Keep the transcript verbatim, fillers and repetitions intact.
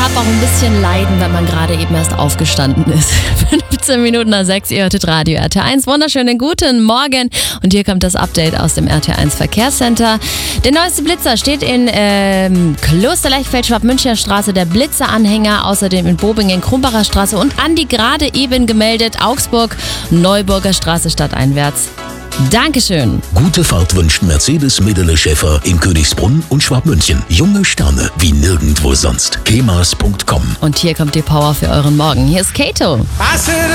Hab auch ein bisschen leiden, wenn man gerade eben erst aufgestanden ist. fünfzehn Minuten nach sechs, ihr hörtet Radio R T eins. Wunderschönen guten Morgen. Und hier kommt das Update aus dem R T eins Verkehrscenter. Der neueste Blitzer steht in ähm, Kloster-Lechfeld, Schwabmünchner Straße, der Blitzeranhänger. Außerdem in Bobingen, Krumbacher Straße und Andi gerade eben gemeldet, Augsburg, Neuburger Straße stadteinwärts. Dankeschön. Gute Fahrt wünscht Mercedes Medele Schäfer in Königsbrunn und Schwabmünchen. Junge Sterne wie nirgendwo sonst. kemas punkt com. Und hier kommt die Power für euren Morgen. Hier ist Kato.